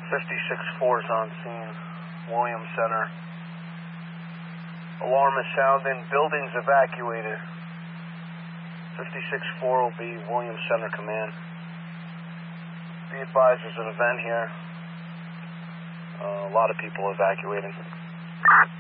56-4 is on scene, Williams Center. Alarm is sounding, buildings evacuated. 56-4 will be Williams Center Command. Be advised there's an event here. A lot of people evacuating.